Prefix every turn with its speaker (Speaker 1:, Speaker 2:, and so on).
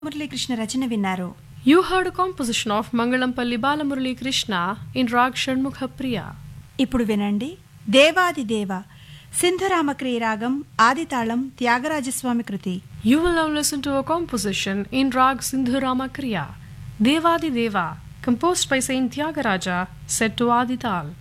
Speaker 1: మురళీకృష్ణ రచన విన్నారు.
Speaker 2: You heard a composition of Mangalampalli Balamurali Krishna in Rag Shanmukha Priya.
Speaker 1: ఇప్పుడు వినండి దేవాది దేవ సింధురామక్రియ రాగం ఆదితాళం త్యాగరాజస్వామి కృతి.
Speaker 2: You will now listen to a composition in Rag Sindhurama Kriya, Devadi Deva, composed by Saint Tyagaraja, set to Adital.